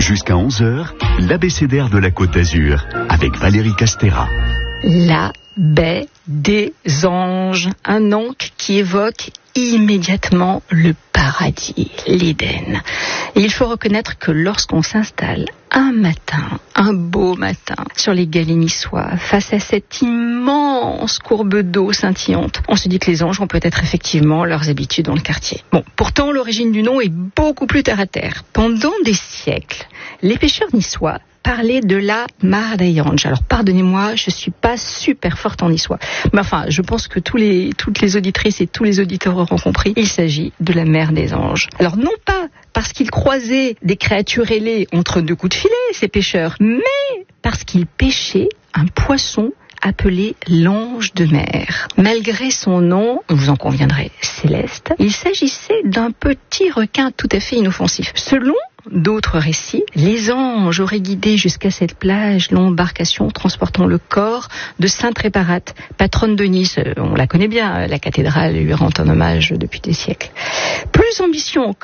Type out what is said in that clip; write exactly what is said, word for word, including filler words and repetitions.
Jusqu'à onze heures, l'abécédaire de la Côte d'Azur, avec Valérie Castera. La baie des anges, un nom qui évoque immédiatement le paradis, l'Éden. Et il faut reconnaître que lorsqu'on s'installe un matin, un beau matin, sur les galets niçois, face à cette immense courbe d'eau scintillante, on se dit que les anges ont peut-être effectivement leurs habitudes dans le quartier. Bon, pourtant l'origine du nom est beaucoup plus terre à terre. Pendant des siècles, les pêcheurs niçois parlaient de la Mar des Anges. Alors pardonnez-moi, je suis pas super forte en niçois. Mais enfin, je pense que tous les, toutes les auditrices et tous les auditeurs auront compris. Il s'agit de la mer des anges. Alors non pas parce qu'ils croisaient des créatures ailées entre deux coups de filet, ces pêcheurs, mais parce qu'ils pêchaient un poisson appelé l'ange de mer. Malgré son nom, vous en conviendrez, céleste, il s'agissait d'un petit requin tout à fait inoffensif. Selon d'autres récits, les anges auraient guidé jusqu'à cette plage l'embarcation transportant le corps de Sainte Réparate, patronne de Nice. On la connaît bien, la cathédrale lui rend un hommage depuis des siècles. Plus ambitieux encore,